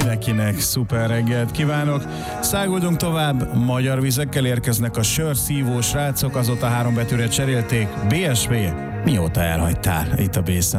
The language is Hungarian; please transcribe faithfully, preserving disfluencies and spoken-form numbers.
mindenkinek szuper reggelt kívánok. Száguldunk tovább, magyar vizekkel érkeznek a sörszívó srácok, azóta három betűre cserélték. bé es vé, mióta elhagytál itt a Bészen?